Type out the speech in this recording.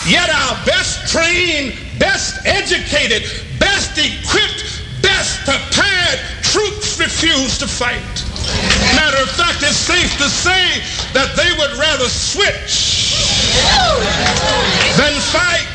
Yet our best trained, best educated, best equipped, best prepared troops refuse to fight. Matter of fact, it's safe to say that they would rather switch than fight.